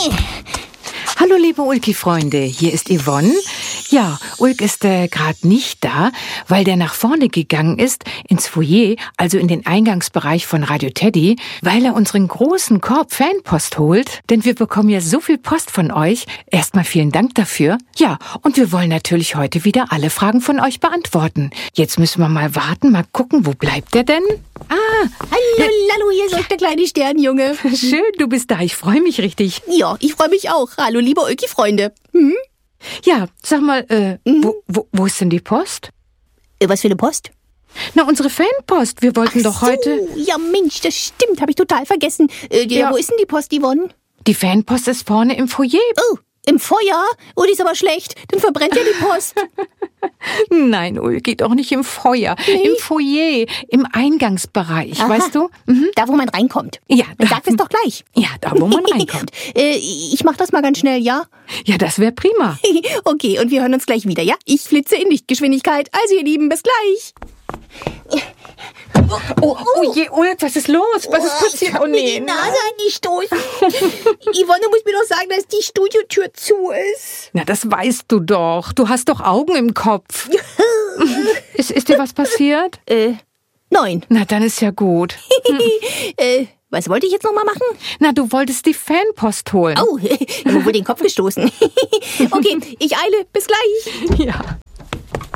Hallo liebe Ulki-Freunde, hier ist Yvonne. Ja, Ulk ist gerade nicht da, weil der nach vorne gegangen ist, ins Foyer, also in den Eingangsbereich von Radio Teddy, weil er unseren großen Korb Fanpost holt. Denn wir bekommen ja so viel Post von euch. Erstmal vielen Dank dafür. Ja, und wir wollen natürlich heute wieder alle Fragen von euch beantworten. Jetzt müssen wir mal warten, mal gucken, wo bleibt er denn? Hallo, hier ist euch der kleine Sternjunge. Schön, du bist da, ich freue mich richtig. Ja, ich freue mich auch. Hallo, liebe Ulki-Freunde. Ja, sag mal, wo ist denn die Post? Was für eine Post? Na, unsere Fanpost. Wir wollten doch heute... Ja, Mensch, das stimmt, habe ich total vergessen. Wo ist denn die Post, Yvonne? Die Fanpost ist vorne im Foyer. Oh, im Feuer? Oh, die ist aber schlecht. Dann verbrennt ja die Post. Nein, Ulki, doch nicht im Feuer. Nee. Im Foyer, im Eingangsbereich, Aha. weißt du? Da, wo man reinkommt. Ja, Dann sagt es doch gleich. Ja, da, wo man reinkommt. Ich mach das mal ganz schnell, ja? Ja, das wäre prima. Okay, und wir hören uns gleich wieder, ja? Ich flitze in Lichtgeschwindigkeit. Also, ihr Lieben, bis gleich. Oh je, Ulk, was ist los? Was ist passiert? Oh nee. Die Nase angestoßen. Yvonne muss mir doch sagen, dass die Studiotür zu ist. Na, das weißt du doch. Du hast doch Augen im Kopf. Ist dir was passiert? Nein. Na, dann ist ja gut. Was wollte ich jetzt noch mal machen? Na, du wolltest die Fanpost holen. Oh, ich habe wohl den Kopf gestoßen. Okay, ich eile. Bis gleich. Ja.